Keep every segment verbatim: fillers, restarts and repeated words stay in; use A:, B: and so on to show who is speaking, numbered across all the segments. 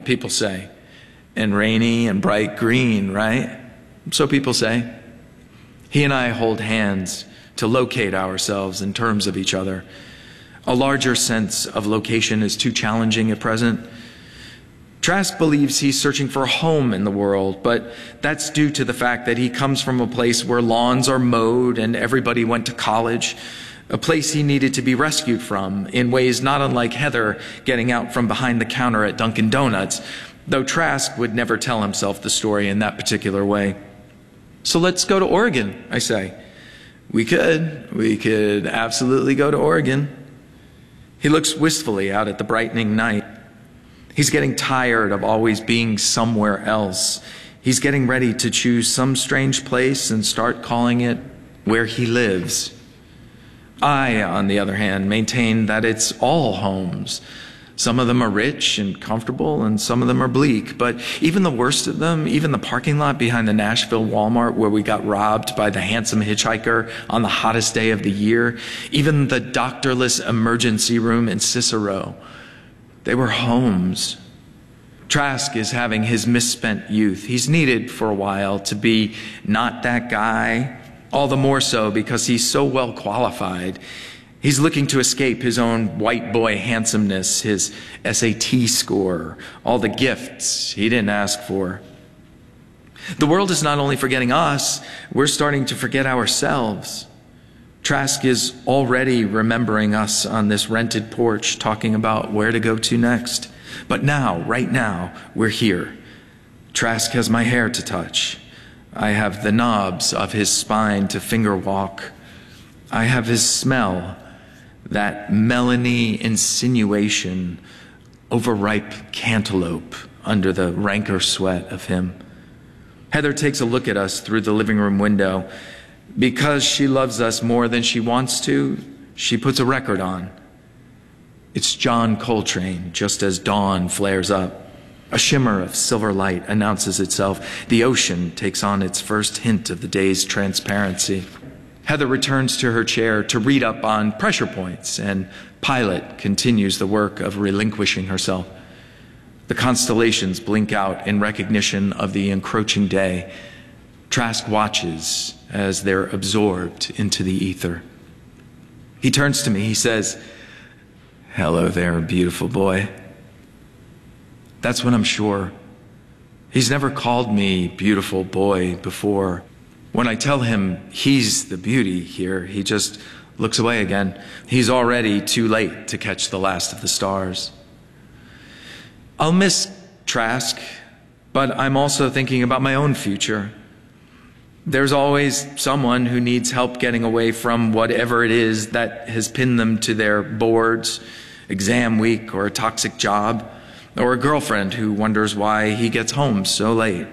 A: people say. And rainy and bright green, right? So people say. He and I hold hands to locate ourselves in terms of each other. A larger sense of location is too challenging at present. Trask believes he's searching for a home in the world, but that's due to the fact that he comes from a place where lawns are mowed and everybody went to college, a place he needed to be rescued from in ways not unlike Heather getting out from behind the counter at Dunkin' Donuts, though Trask would never tell himself the story in that particular way. So let's go to Oregon, I say. We could. We could absolutely go to Oregon. He looks wistfully out at the brightening night. He's getting tired of always being somewhere else. He's getting ready to choose some strange place and start calling it where he lives. I, on the other hand, maintain that it's all homes. Some of them are rich and comfortable, and some of them are bleak. But even the worst of them, even the parking lot behind the Nashville Walmart where we got robbed by the handsome hitchhiker on the hottest day of the year, even the doctorless emergency room in Cicero, they were homes. Trask is having his misspent youth. He's needed for a while to be not that guy, all the more so because he's so well qualified. He's looking to escape his own white boy handsomeness, his S A T score, all the gifts he didn't ask for. The world is not only forgetting us, we're starting to forget ourselves. Trask is already remembering us on this rented porch, talking about where to go to next. But now, right now, we're here. Trask has my hair to touch. I have the knobs of his spine to finger walk. I have his smell, that melony insinuation, overripe cantaloupe under the rancor sweat of him. Heather takes a look at us through the living room window. Because she loves us more than she wants to, she puts a record on. It's John Coltrane, just as dawn flares up. A shimmer of silver light announces itself. The ocean takes on its first hint of the day's transparency. Heather returns to her chair to read up on pressure points, and Pilot continues the work of relinquishing herself. The constellations blink out in recognition of the encroaching day. Trask watches as they're absorbed into the ether. He turns to me, he says, "Hello there, beautiful boy." That's when I'm sure. He's never called me beautiful boy before. When I tell him he's the beauty here, he just looks away again. He's already too late to catch the last of the stars. I'll miss Trask, but I'm also thinking about my own future. There's always someone who needs help getting away from whatever it is that has pinned them to their boards, exam week, or a toxic job, or a girlfriend who wonders why he gets home so late.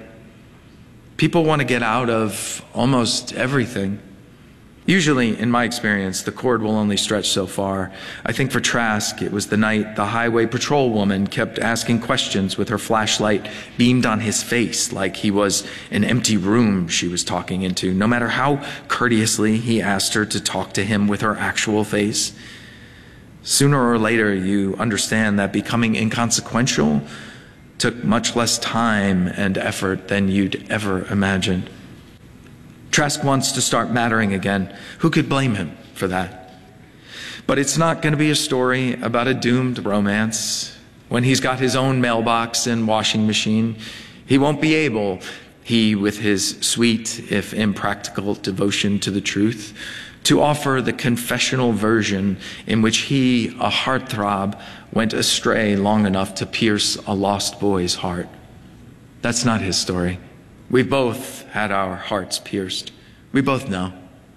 A: People want to get out of almost everything. Usually, in my experience, the cord will only stretch so far. I think for Trask, it was the night the highway patrol woman kept asking questions with her flashlight beamed on his face like he was an empty room she was talking into, no matter how courteously he asked her to talk to him with her actual face. Sooner or later, you understand that becoming inconsequential took much less time and effort than you'd ever imagined. Trask wants to start mattering again. Who could blame him for that? But it's not going to be a story about a doomed romance. When he's got his own mailbox and washing machine, he won't be able, he with his sweet, if impractical, devotion to the truth, to offer the confessional version in which he, a heartthrob, went astray long enough to pierce a lost boy's heart. That's not his story. We've both had our hearts pierced. We both know.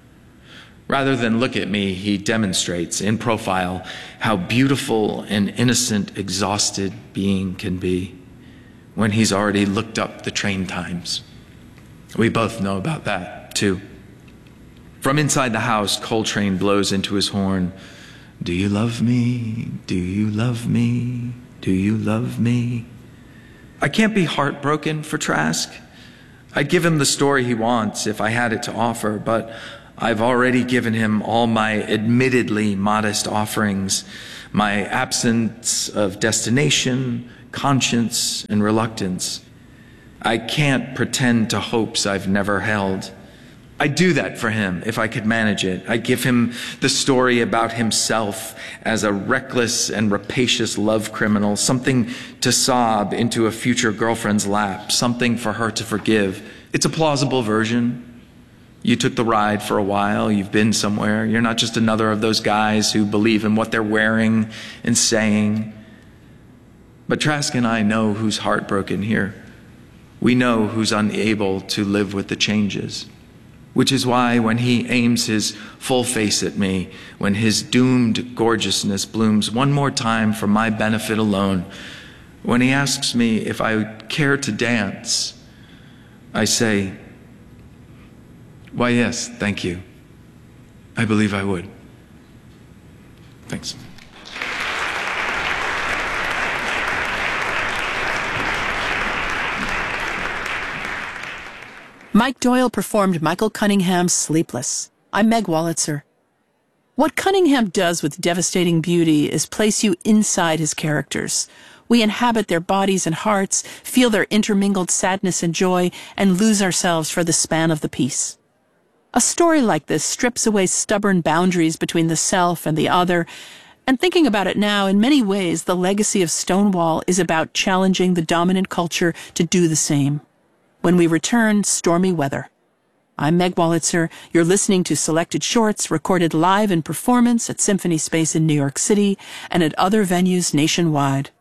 A: Rather than look at me, he demonstrates in profile how beautiful an innocent, exhausted being can be when he's already looked up the train times. We both know about that, too. From inside the house, Coltrane blows into his horn. Do you love me? Do you love me? Do you love me? I can't be heartbroken for Trask. I'd give him the story he wants if I had it to offer, but I've already given him all my admittedly modest offerings, my absence of destination, conscience and reluctance. I can't pretend to hopes I've never held. I'd do that for him if I could manage it. I'd give him the story about himself as a reckless and rapacious love criminal, something to sob into a future girlfriend's lap, something for her to forgive. It's a plausible version. You took the ride for a while. You've been somewhere. You're not just another of those guys who believe in what they're wearing and saying. But Trask and I know who's heartbroken here. We know who's unable to live with the changes. Which is why when he aims his full face at me, when his doomed gorgeousness blooms one more time for my benefit alone, when he asks me if I care to dance, I say, why, yes, thank you. I believe I would. Thanks.
B: Mike Doyle performed Michael Cunningham's Sleepless. I'm Meg Wolitzer. What Cunningham does with devastating beauty is place you inside his characters. We inhabit their bodies and hearts, feel their intermingled sadness and joy, and lose ourselves for the span of the piece. A story like this strips away stubborn boundaries between the self and the other, and thinking about it now, in many ways, the legacy of Stonewall is about challenging the dominant culture to do the same. When we return, stormy weather. I'm Meg Wolitzer. You're listening to selected shorts recorded live in performance at Symphony Space in New York City and at other venues nationwide.